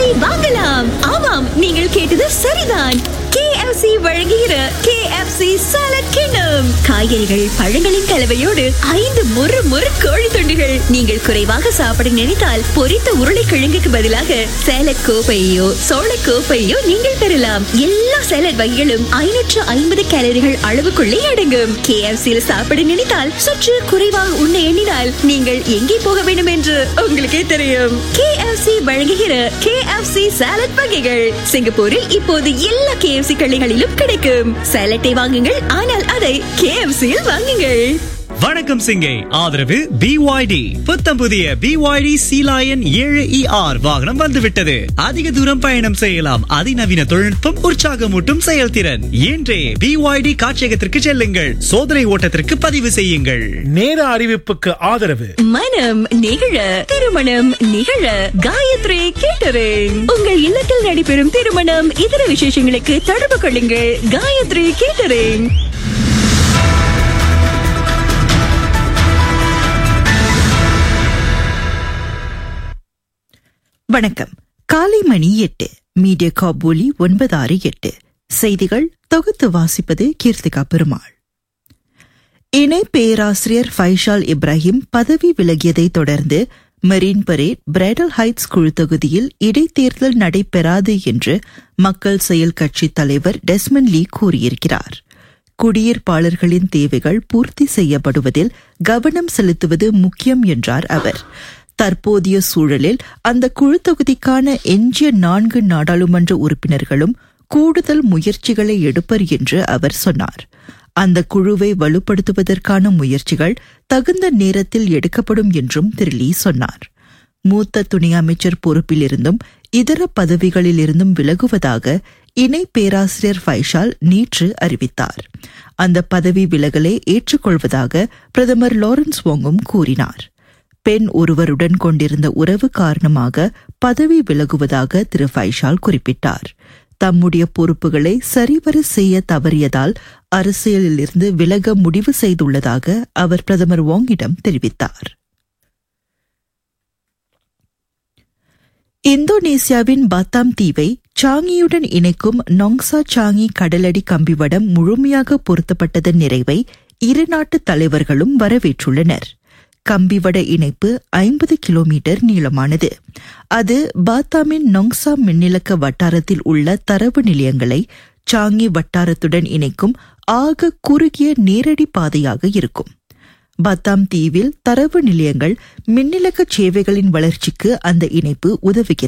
வாங்கலாம். ஆமாம், நீங்கள் கேட்டது சரிதான். KFC வழங்குகிற KFC சாலட் கிண்ணம். காய்கறிகள் பழங்களின் கலவையோடு 5 மொறு கோழி துண்டுகள். நீங்கள் குறைவாக சாப்பிட நினைத்தால் பொரித்த உருளைக்கிழங்குக்கு பதிலாக சாலட் கோப்பையோ சோள கோப்பையோ நீங்கள் பெறலாம். எல்லா சாலட் வகைகளும் 550 கேலரிகள் அளவுக்குள்ளே அடங்கும். KFC சாப்பிட நினைத்தால் சற்று குறைவாக உண்ண எண்ணினால் நீங்கள் எங்கே போக வேண்டும் என்று உங்களுக்கே தெரியும். KFC வழங்குகிற KFC சாலட் வகைகள் சிங்கப்பூரில் இப்போது எல்லா KFC கடைகளிலும் கிடைக்கும். சாலட்டை வாங்குங்கள், ஆனால் அதை KFC-யில் வாங்குங்கள். வணக்கம் சிங்கை. ஆதரவு BYD. புத்தம் புதிய BYD Sea-Lion 7ER வாகனம் வந்துவிட்டது. அதிக தூரம் பயணம் செய்யலாம். அதிநவீன தொழில்நுட்பம், உற்சாகமூட்டும் செயல்திறன். இன்றே BYD காட்சியகத்திற்கு செல்லுங்கள். சோதனை ஓட்டத்திற்கு பதிவு செய்யுங்கள். நேர அறிவிப்புக்கு ஆதரவு மனம் நிகழ, திருமணம் நிகழ காயத்ரி கேட்டரிங். உங்கள் இல்லத்தில் நடைபெறும் திருமணம், இதர விசேஷங்களுக்கு தொடர்பு கொள்ளுங்கள். காயத்ரி கேட்டரிங். வணக்கம். காலை மணி 8. மீடியா காபூலி 968. செய்திகள் தொகுத்து வாசிப்பது கீர்த்திகா பெருமாள். இணை பேராசிரியர் ஃபைஷால் இப்ராஹிம் பதவி விலகியதை தொடர்ந்து மெரீன் பரேட் பிரைடல் ஹைட்ஸ் குழு தொகுதியில் இடைத்தேர்தல் நடைபெறாது என்று மக்கள் செயல் கட்சி தலைவர் டெஸ்மண்ட் லீ கூறியிருக்கிறார். குடியிருப்பாளர்களின் தேவைகள் பூர்த்தி செய்யப்படுவதில் கவனம் செலுத்துவது முக்கியம் என்றார் அவர். தற்போதைய சூழலில் அந்த குழு தொகுதிக்கான எஞ்சிய 4 நாடாளுமன்ற உறுப்பினர்களும் கூடுதல் முயற்சிகளை எடுப்பர் என்று அவர் சொன்னார். அந்த குழுவை வலுப்படுத்துவதற்கான முயற்சிகள் தகுந்த நேரத்தில் எடுக்கப்படும் என்றும் திரு லீ சொன்னார். மூத்த துணை அமைச்சர் பொறுப்பிலிருந்தும் இதர பதவிகளிலிருந்தும் விலகுவதாக இணை பேராசிரியர் ஃபைஷால் நேற்று அறிவித்தார். அந்த பதவி விலகலை ஏற்றுக்கொள்வதாக பிரதமர் லாரன்ஸ் வோங்கும் கூறினார். பெண் ஒருவருடன் கொண்டிருந்த உறவு காரணமாக பதவி விலகுவதாக திரு ஃபைஷால் குறிப்பிட்டார். தம்முடைய பொறுப்புகளை சரிவர செய்ய தவறியதால் அரசியலிலிருந்து விலக முடிவு செய்துள்ளதாக அவர் பிரதமர் வோங்கிடம் தெரிவித்தார். இந்தோனேசியாவின் பாத்தாம் தீவை சாங்கியுடன் இணைக்கும் நோங்சா சாங்கி கடலடி கம்பிவடம் முழுமையாக பொருத்தப்பட்டதன் நிறைவை இரு நாட்டு தலைவர்களும் வரவேற்றுள்ளனர். கம்பிவட இணைப்பு 50 கிலோமீட்டர் நீளமானது. அது பாத்தாமின் நொங்சா மின்னிலக்க வட்டாரத்தில் உள்ள தரவு நிலையங்களை சாங்கி வட்டாரத்துடன் இணைக்கும் ஆக குறுகிய நேரடி பாதையாக இருக்கும். பாத்தாம் தீவில் தரவு நிலையங்கள் மின்னிலக்க சேவைகளின் வளர்ச்சிக்கு அந்த இணைப்பு உதவுகிறது.